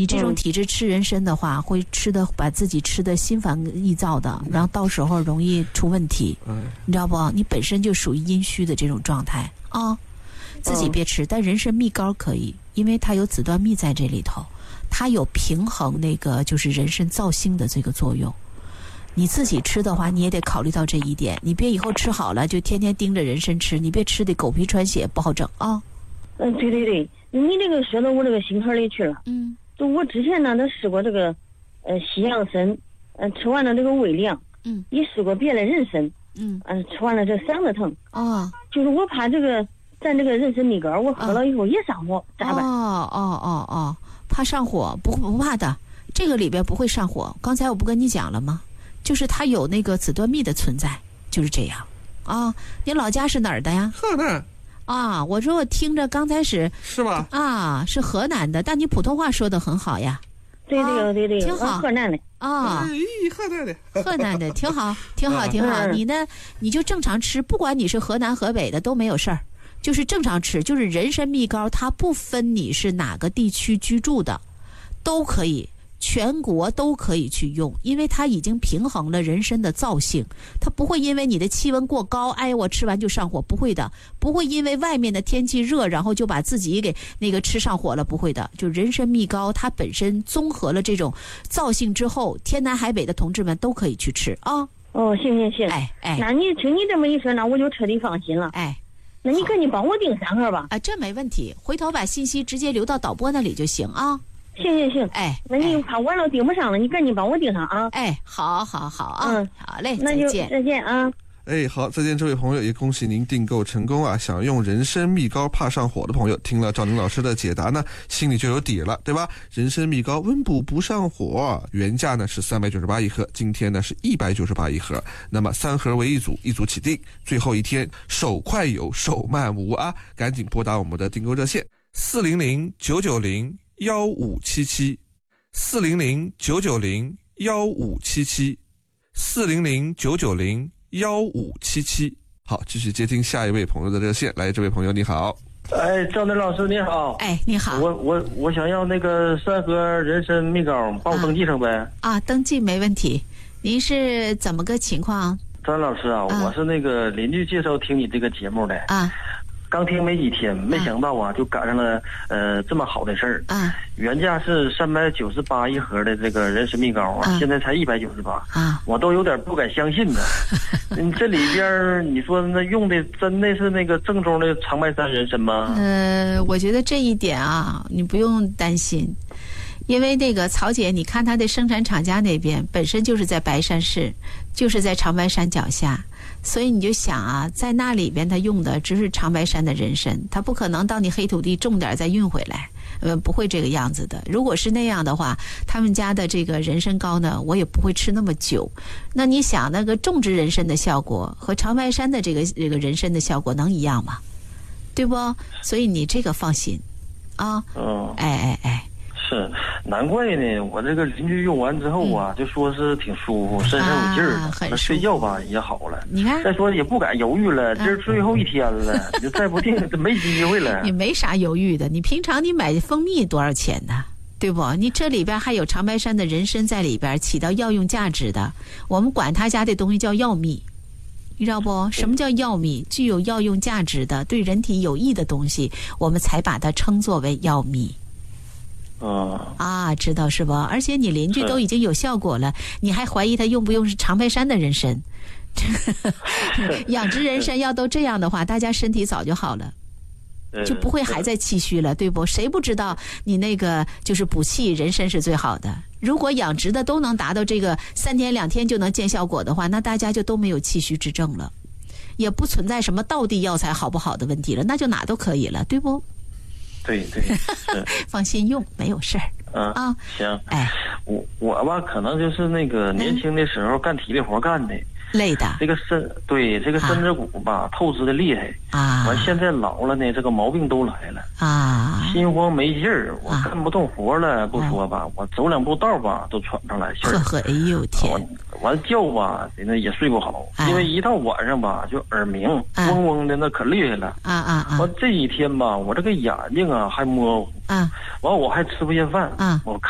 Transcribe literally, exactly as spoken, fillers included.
你这种体质吃人参的话，嗯、会吃的把自己吃的心烦意躁的，然后到时候容易出问题，嗯、你知道不？你本身就属于阴虚的这种状态啊，自己别吃。嗯、但人参蜜膏可以，因为它有紫段蜜在这里头，它有平衡那个就是人参燥性的这个作用。你自己吃的话，你也得考虑到这一点，你别以后吃好了就天天盯着人参吃，你别吃的狗皮喘血，不好整啊。 嗯，对对对，你这个说到我这个心坎里去了。 嗯， 就我之前呢，都试过这个，呃，西洋参，呃，吃完了这个胃凉。 嗯， 也试过别的人参。 嗯， 呃，吃完了这嗓子疼。 哦， 就是我怕这个咱这个人参蜜膏，我喝了以后也上火，哦、咋办？ 哦哦哦哦，怕上火，不不怕的，这个里边不会上火。刚才我不跟你讲了吗？就是它有那个紫段蜜的存在，就是这样啊。你老家是哪儿的呀？ 河南。 啊，我说我听着刚开始是吧？ 啊，是河南的，但你普通话说的很好呀。 对对对对， 挺好。 河南的啊， 河南的， 河南的挺好，挺好，挺好。你呢，你就正常吃，不管你是河南河北的都没有事儿，就是正常吃。就是人参蜜膏，它不分你是哪个地区居住的，都可以。全国都可以去用，因为它已经平衡了人参的燥性，它不会因为你的气温过高，哎，我吃完就上火，不会的，不会因为外面的天气热，然后就把自己给那个吃上火了，不会的。就人参蜜膏，它本身综合了这种燥性之后，天南海北的同志们都可以去吃啊。 哦，行行行， 哎哎， 那你听你这么一说，那我就彻底放心了。 哎， 那你赶紧帮我订三盒吧。 啊，这没问题，回头把信息直接留到导播那里就行啊。 行行行， 哎， 那你怕晚了订不上了，你赶紧帮我订上啊！ 哎，好好好啊， 嗯， 好嘞， 那就再见， 再见啊！ 哎，好，再见，这位朋友，也恭喜您订购成功啊！想用人参蜜膏怕上火的朋友，听了赵宁老师的解答呢，心里就有底了，对吧？人参蜜膏温补不上火，原价呢是三百九十八一盒，今天呢是一百九十八一盒，那么三盒为一组，一组起订，最后一天手快有，手慢无啊！赶紧拨打我们的订购热线四零零九九零幺五七七。四零零九九零幺五七七，四零零九九零幺五七七。好，继续接听下一位朋友的热线。来，这位朋友你好。 哎，赵林老师你好。 哎，你好。 我我我想要那个三盒人参蜜膏，帮我登记上呗。 啊，啊登记没问题。您是怎么个情况？ 赵老师啊，啊我是那个邻居介绍听你这个节目的。啊。刚听没几天，没想到啊，就赶上了呃这么好的事儿。啊，原价是三百九十八一盒的这个人参蜜膏啊，现在才一百九十八。啊，我都有点不敢相信呢。嗯，这里边你说那用的真的是那个正宗的长白山人参吗？ 呃，我觉得这一点啊，你不用担心。因为那个曹姐，你看她的生产厂家那边本身就是在白山市，就是在长白山脚下，所以你就想啊，在那里边他用的只是长白山的人参，他不可能到你黑土地种点再运回来，呃，不会这个样子的。如果是那样的话，他们家的这个人参膏呢，我也不会吃那么久。那你想，那个种植人参的效果和长白山的这个这个人参的效果能一样吗？对不？所以你这个放心啊。 嗯。 哎哎哎。 是，难怪呢。我这个邻居用完之后啊，嗯、就说是挺舒服，身上有劲儿， 啊、很睡觉吧也好了。 你看， 再说也不敢犹豫了，今儿最后一天了，你、啊、就再不定就没机会了。 你没啥犹豫的，你平常你买蜂蜜多少钱呢？对不？你这里边还有长白山的人参在里边，起到药用价值的。我们管他家的东西叫药蜜。你知道不？什么叫药蜜？具有药用价值的、对人体有益的东西，我们才把它称作为药蜜。 嗯、 啊，知道是吧？而且你邻居都已经有效果了，你还怀疑他用不用是长白山的人参？养殖人参要都这样的话，大家身体早就好了，就不会还在气虚了，对不？谁不知道你那个就是补气，人参是最好的。如果养殖的都能达到这个三天两天就能见效果的话，那大家就都没有气虚之症了，也不存在什么道地药材好不好的问题了，那就哪都可以了，对不？ 对对， 放心用，没有事儿。 嗯啊， 行。 哎， 我我吧，可能就是那个年轻的时候干体力活干的。 累的， 这个身对这个身子骨吧、啊、透支的厉害啊！ 完现在老了呢，这个毛病都来了啊， 心慌没劲儿，我干不动活了、啊、不说吧，我走两步道吧都喘不上来气儿。 呵呵，哎呦天！ 完觉吧，那也睡不好，啊、因为一到晚上吧就耳鸣，啊、嗡嗡的那可厉害了。 啊啊啊！ 完这几天吧，我这个眼睛啊还模糊， 啊， 完我还吃不下饭， 啊， 我。